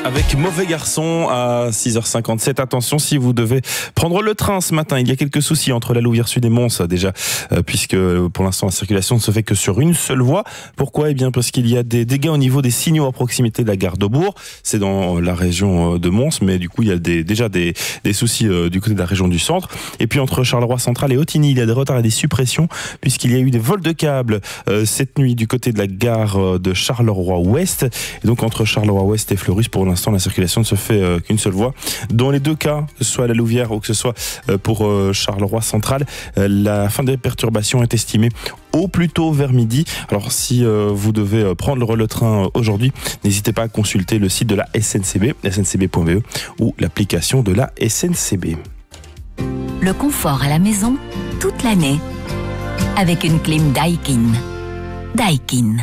avec Mauvais Garçon à 6h57. Attention, si vous devez prendre le train ce matin, il y a quelques soucis entre la Louvière Sud et Mons déjà, puisque pour l'instant la circulation ne se fait que sur une seule voie. Pourquoi ? Eh bien parce qu'il y a des dégâts au niveau des signaux à proximité de la gare d'Aubourg. C'est dans la région de Mons, mais du coup il y a déjà des soucis du côté de la région du centre. Et puis entre Charleroi Central et Ottignies, il y a des retards et des suppressions, puisqu'il y a eu des vols de câbles cette nuit du côté de la gare de Charleroi Ouest. Et donc entre Charleroi Ouest et Fleurus, pour l'instant la circulation ne se fait qu'une seule voie. Dans les deux cas, que ce soit à la Louvière ou que ce soit pour Charleroi Central, la fin des perturbations est estimée au plus tôt vers midi. Alors si vous devez prendre le train aujourd'hui, n'hésitez pas à consulter le site de la SNCB, sncb.be, ou l'application de la SNCB. Le confort à la maison toute l'année avec une clim Daikin. Daikin.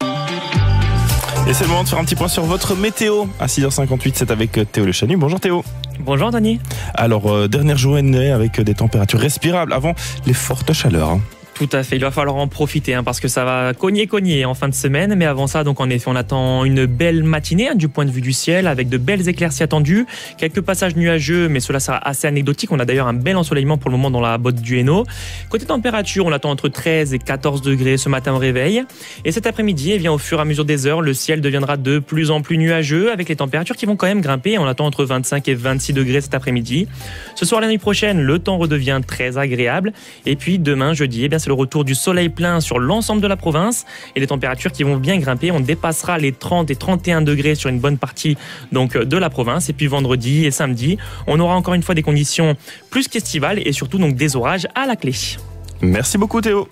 Et c'est le moment de faire un petit point sur votre météo. À 6h58, c'est avec Théo Le Chanu. Bonjour Théo. Bonjour Dany. Alors, dernière journée avec des températures respirables avant les fortes chaleurs. Tout à fait, il va falloir en profiter parce que ça va cogner en fin de semaine. Mais avant ça, donc en effet, on attend une belle matinée du point de vue du ciel avec de belles éclaircies attendues. Quelques passages nuageux, mais cela sera assez anecdotique. On a d'ailleurs un bel ensoleillement pour le moment dans la botte du Hainaut. Côté température, on attend entre 13 et 14 degrés ce matin au réveil. Et cet après-midi, au fur et à mesure des heures, le ciel deviendra de plus en plus nuageux avec les températures qui vont quand même grimper. On attend entre 25 et 26 degrés cet après-midi. Ce soir, la nuit prochaine, le temps redevient très agréable. Et puis demain, jeudi, c'est le retour du soleil plein sur l'ensemble de la province et les températures qui vont bien grimper. On dépassera les 30 et 31 degrés sur une bonne partie donc de la province. Et puis vendredi et samedi, on aura encore une fois des conditions plus qu'estivales et surtout donc des orages à la clé. Merci beaucoup Théo.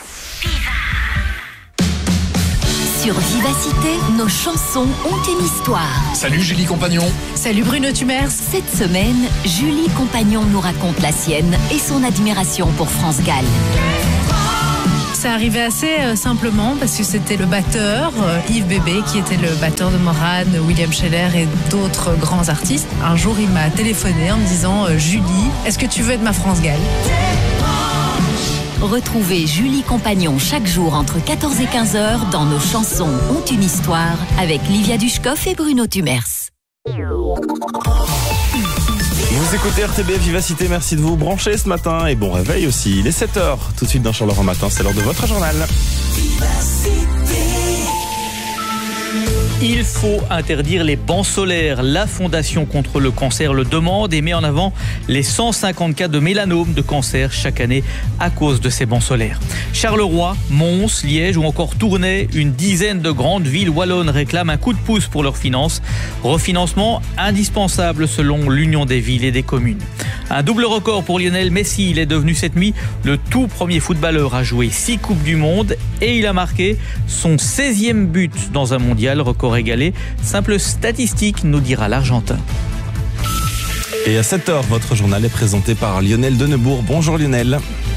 Sur Vivacité, nos chansons ont une histoire. Salut Julie Compagnon. Salut Bruno Tumers. Cette semaine, Julie Compagnon nous raconte la sienne et son admiration pour France Gall. Ça arrivait assez simplement parce que c'était le batteur, Yves Bébé, qui était le batteur de Morane, William Scheller et d'autres grands artistes. Un jour, il m'a téléphoné en me disant « Julie, est-ce que tu veux être ma France Gall ?» Retrouvez Julie Compagnon chaque jour entre 14 et 15 heures dans Nos chansons ont une histoire avec Livia Dushkoff et Bruno Tumers. Vous écoutez RTBF Vivacité, merci de vous brancher ce matin et bon réveil aussi. Il est 7h, tout de suite dans Charleroi Matin, c'est l'heure de votre journal. Il faut interdire les bancs solaires. La Fondation contre le cancer le demande et met en avant les 150 cas de mélanome de cancer chaque année à cause de ces bancs solaires. Charleroi, Mons, Liège ou encore Tournai, une dizaine de grandes villes wallonnes réclament un coup de pouce pour leurs finances. Refinancement indispensable selon l'Union des villes et des communes. Un double record pour Lionel Messi. Il est devenu cette nuit le tout premier footballeur à jouer 6 Coupes du Monde et il a marqué son 16e but dans un mondial, record égalé. Simple statistique, nous dira l'Argentin. Et à 7h, votre journal est présenté par Lionel Denebourg. Bonjour Lionel.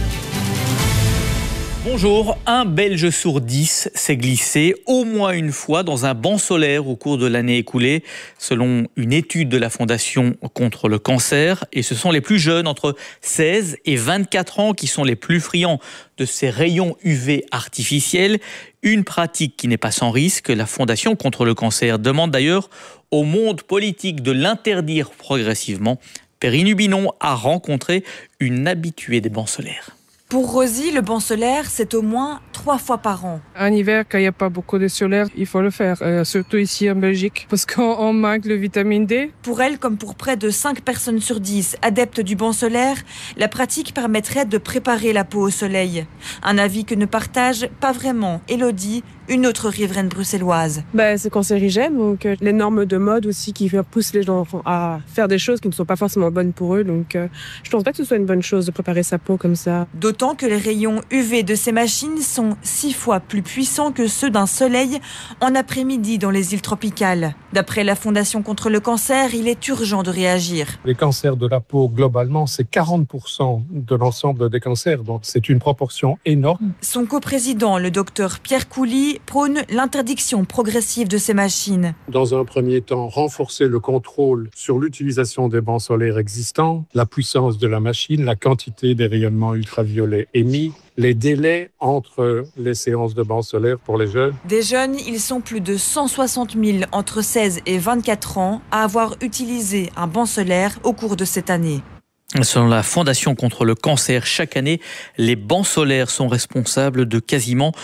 Bonjour, un Belge sur 10 s'est glissé au moins une fois dans un banc solaire au cours de l'année écoulée, selon une étude de la Fondation contre le cancer. Et ce sont les plus jeunes, entre 16 et 24 ans, qui sont les plus friands de ces rayons UV artificiels. Une pratique qui n'est pas sans risque. La Fondation contre le cancer demande d'ailleurs au monde politique de l'interdire progressivement. Perrine Hubinon a rencontré une habituée des bancs solaires. Pour Rosie, le banc solaire, c'est au moins 3 fois par an. En hiver, quand il n'y a pas beaucoup de solaire, il faut le faire, surtout ici en Belgique, parce qu'on manque de vitamine D. Pour elle, comme pour près de 5 personnes sur 10 adeptes du banc solaire, la pratique permettrait de préparer la peau au soleil. Un avis que ne partage pas vraiment Elodie, une autre riveraine bruxelloise. C'est cancérigène, donc les normes de mode aussi qui poussent les gens à faire des choses qui ne sont pas forcément bonnes pour eux. Donc je pense pas que ce soit une bonne chose de préparer sa peau comme ça. D'autant que les rayons UV de ces machines sont 6 fois plus puissants que ceux d'un soleil en après-midi dans les îles tropicales. D'après la Fondation contre le cancer, il est urgent de réagir. Les cancers de la peau, globalement, c'est 40% de l'ensemble des cancers, donc c'est une proportion énorme. Son coprésident, le docteur Pierre Couly, prône l'interdiction progressive de ces machines. Dans un premier temps, renforcer le contrôle sur l'utilisation des bancs solaires existants, la puissance de la machine, la quantité des rayonnements ultraviolets l'ai émis, les délais entre les séances de bancs solaires pour les jeunes. Des jeunes, ils sont plus de 160 000 entre 16 et 24 ans à avoir utilisé un banc solaire au cours de cette année. Selon la Fondation contre le cancer, chaque année, les bancs solaires sont responsables de quasiment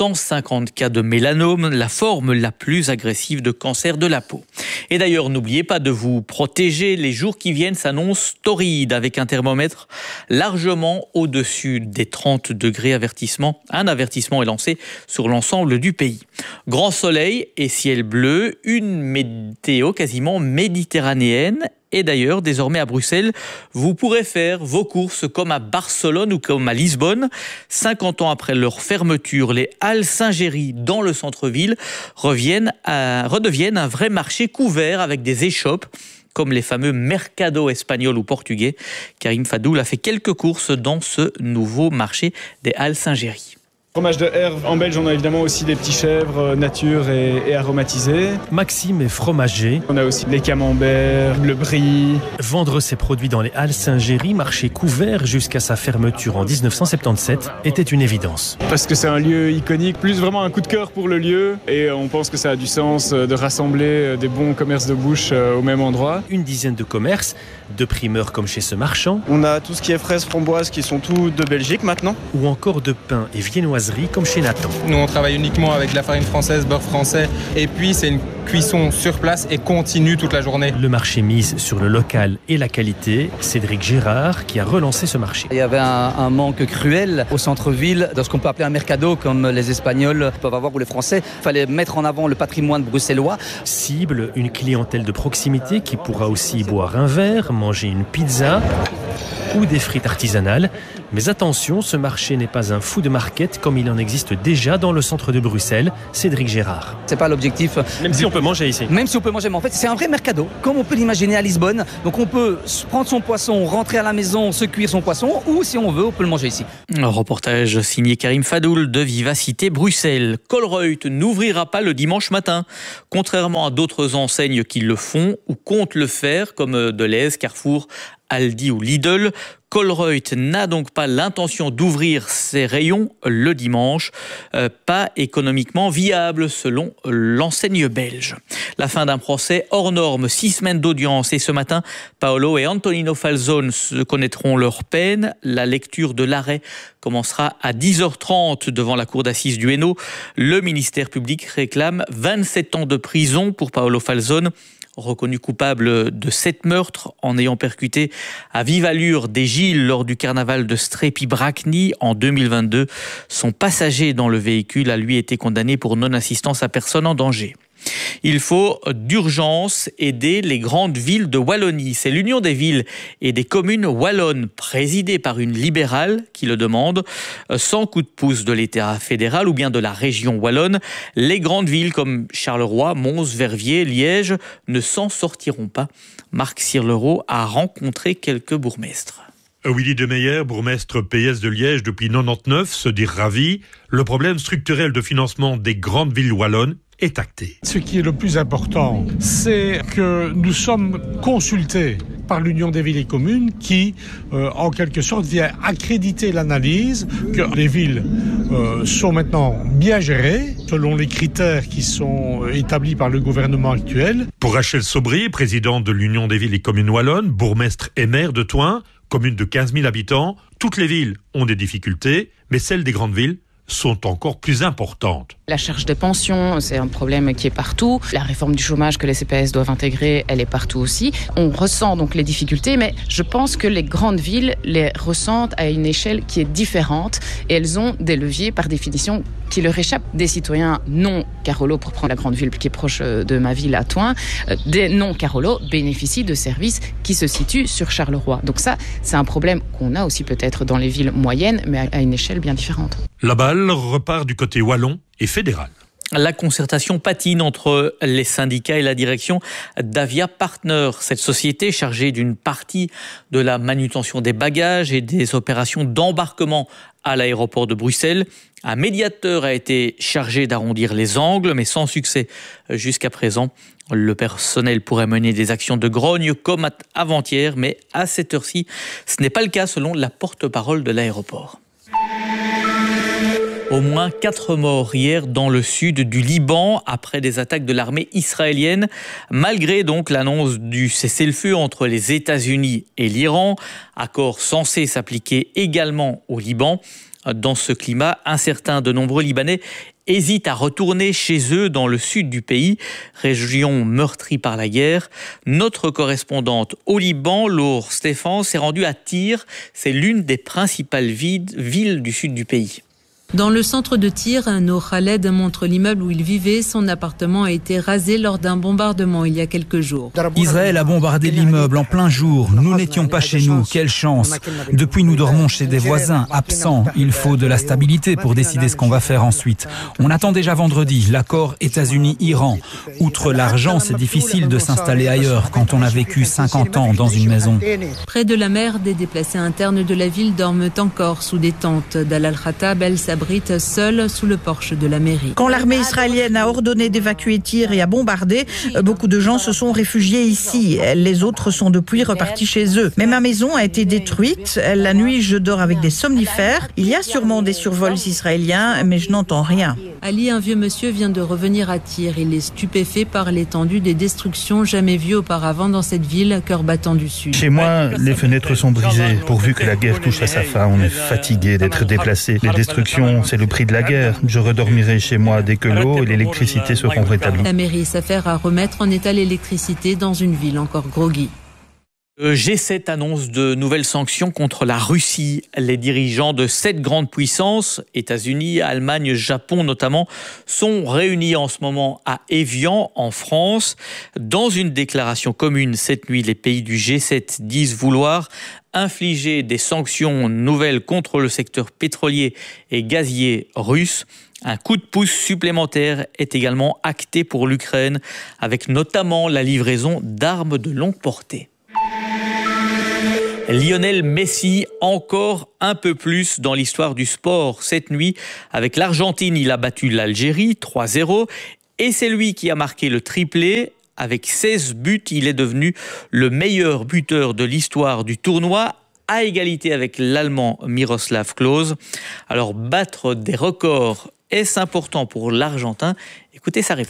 150 cas de mélanome, la forme la plus agressive de cancer de la peau. Et d'ailleurs, n'oubliez pas de vous protéger. Les jours qui viennent s'annoncent torrides avec un thermomètre largement au-dessus des 30 degrés. Un avertissement est lancé sur l'ensemble du pays. Grand soleil et ciel bleu, une météo quasiment méditerranéenne. Et d'ailleurs, désormais à Bruxelles, vous pourrez faire vos courses comme à Barcelone ou comme à Lisbonne. 50 ans après leur fermeture, les Halles Saint-Géry dans le centre-ville redeviennent un vrai marché couvert avec des échoppes comme les fameux mercados espagnols ou portugais. Karim Fadoul a fait quelques courses dans ce nouveau marché des Halles Saint-Géry. Fromage de herbe, en Belge on a évidemment aussi des petits chèvres nature et aromatisés. Maxime est fromager. On a aussi les camemberts, le brie. Vendre ses produits dans les Halles Saint-Géry, marché couvert jusqu'à sa fermeture en 1977, était une évidence. Parce que c'est un lieu iconique, plus vraiment un coup de cœur pour le lieu et on pense que ça a du sens de rassembler des bons commerces de bouche au même endroit. Une dizaine de commerces, de primeurs comme chez ce marchand. On a tout ce qui est fraises, framboises qui sont tous de Belgique maintenant. Ou encore de pain et viennoiseries comme chez Nathan. Nous on travaille uniquement avec de la farine française, beurre français et puis c'est une cuisson sur place et continue toute la journée. Le marché mise sur le local et la qualité. Cédric Gérard qui a relancé ce marché. Il y avait un manque cruel au centre-ville de ce qu'on peut appeler un mercado comme les Espagnols peuvent avoir ou les Français. Il fallait mettre en avant le patrimoine bruxellois. Cible une clientèle de proximité qui pourra aussi boire un verre, manger une pizza ou des frites artisanales. Mais attention, ce marché n'est pas un food market comme il en existe déjà dans le centre de Bruxelles. Cédric Gérard. C'est pas l'objectif. Même si on peut manger ici. Même si on peut manger, mais en fait c'est un vrai mercado, comme on peut l'imaginer à Lisbonne. Donc on peut prendre son poisson, rentrer à la maison, se cuire son poisson, ou si on veut, on peut le manger ici. Un reportage signé Karim Fadoul de Vivacité Bruxelles. Colruyt n'ouvrira pas le dimanche matin, contrairement à d'autres enseignes qui le font ou comptent le faire, comme Delhaize, Carrefour, Aldi ou Lidl. Colruyt n'a donc pas l'intention d'ouvrir ses rayons le dimanche, pas économiquement viable selon l'enseigne belge. La fin d'un procès hors norme, 6 semaines d'audience et ce matin, Paolo et Antonino Falzone connaîtront leur peine. La lecture de l'arrêt commencera à 10h30 devant la cour d'assises du Hainaut. Le ministère public réclame 27 ans de prison pour Paolo Falzone, reconnu coupable de 7 meurtres en ayant percuté à vive allure des Gilles lors du carnaval de Strépy-Bracny en 2022. Son passager dans le véhicule a lui été condamné pour non-assistance à personne en danger. Il faut d'urgence aider les grandes villes de Wallonie. C'est l'Union des villes et des communes wallonnes, présidée par une libérale, qui le demande. Sans coup de pouce de l'État fédéral ou bien de la région wallonne, les grandes villes comme Charleroi, Mons, Verviers, Liège ne s'en sortiront pas. Marc Sirlereau a rencontré quelques bourgmestres. Willy Demeyer, bourgmestre PS de Liège depuis 1999, se dit ravi. Le problème structurel de financement des grandes villes wallonnes est acté. Ce qui est le plus important, c'est que nous sommes consultés par l'Union des villes et communes qui, en quelque sorte, vient accréditer l'analyse que les villes sont maintenant bien gérées selon les critères qui sont établis par le gouvernement actuel. Pour Rachel Sobry, présidente de l'Union des villes et communes wallonnes, bourgmestre et maire de Thoin, commune de 15 000 habitants, toutes les villes ont des difficultés, mais celles des grandes villes sont encore plus importantes. La charge des pensions, c'est un problème qui est partout. La réforme du chômage que les CPS doivent intégrer, elle est partout aussi. On ressent donc les difficultés, mais je pense que les grandes villes les ressentent à une échelle qui est différente et elles ont des leviers par définition qui leur échappent. Des citoyens non Carolo, pour prendre la grande ville qui est proche de ma ville à Thoin, des non Carolo bénéficient de services qui se situent sur Charleroi. Donc ça, c'est un problème qu'on a aussi peut-être dans les villes moyennes, mais à une échelle bien différente. La balle repart du côté wallon et fédéral. La concertation patine entre les syndicats et la direction d'Avia Partners. Cette société chargée d'une partie de la manutention des bagages et des opérations d'embarquement à l'aéroport de Bruxelles. Un médiateur a été chargé d'arrondir les angles, mais sans succès jusqu'à présent. Le personnel pourrait mener des actions de grogne comme avant-hier, mais à cette heure-ci, ce n'est pas le cas selon la porte-parole de l'aéroport. Au moins 4 morts hier dans le sud du Liban après des attaques de l'armée israélienne, malgré donc l'annonce du cessez-le-feu entre les États-Unis et l'Iran, accord censé s'appliquer également au Liban. Dans ce climat incertain, de nombreux Libanais hésitent à retourner chez eux dans le sud du pays, région meurtrie par la guerre. Notre correspondante au Liban, Laure Stéphane, s'est rendue à Tyr. C'est l'une des principales villes du sud du pays. Dans le centre de Tyr, Nour Khaled montre l'immeuble où il vivait. Son appartement a été rasé lors d'un bombardement il y a quelques jours. Israël a bombardé l'immeuble en plein jour. Nous n'étions pas chez nous. Quelle chance. Depuis, nous dormons chez des voisins absents. Il faut de la stabilité pour décider ce qu'on va faire ensuite. On attend déjà vendredi l'accord États-Unis-Iran. Outre l'argent, c'est difficile de s'installer ailleurs quand on a vécu 50 ans dans une maison. Près de la mer, des déplacés internes de la ville dorment encore sous des tentes. Dalal Khatab, elle s'abrite seule sous le porche de la mairie. Quand l'armée israélienne a ordonné d'évacuer Tyr et a bombardé, beaucoup de gens se sont réfugiés ici. Les autres sont depuis repartis chez eux. Mais ma maison a été détruite. La nuit, je dors avec des somnifères. Il y a sûrement des survols israéliens, mais je n'entends rien. Ali, un vieux monsieur, vient de revenir à Tyr. Il est stupéfait par l'étendue des destructions jamais vues auparavant dans cette ville, cœur battant du sud. Chez moi, les fenêtres sont brisées. Pourvu que la guerre touche à sa fin, on est fatigué d'être déplacé. Les destructions, c'est le prix de la guerre. Je redormirai chez moi dès que l'eau et l'électricité seront rétablies. La mairie s'affaire à remettre en état l'électricité dans une ville encore groggy. Le G7 annonce de nouvelles sanctions contre la Russie. Les dirigeants de 7 grandes puissances, États-Unis, Allemagne, Japon notamment, sont réunis en ce moment à Évian, en France. Dans une déclaration commune cette nuit, les pays du G7 disent vouloir infliger des sanctions nouvelles contre le secteur pétrolier et gazier russe. Un coup de pouce supplémentaire est également acté pour l'Ukraine, avec notamment la livraison d'armes de longue portée. Lionel Messi, encore un peu plus dans l'histoire du sport. Cette nuit, avec l'Argentine, il a battu l'Algérie 3-0 et c'est lui qui a marqué le triplé. Avec 16 buts, il est devenu le meilleur buteur de l'histoire du tournoi, à égalité avec l'Allemand Miroslav Klose. Alors, battre des records, est-ce important pour l'Argentin ? Écoutez sa réponse.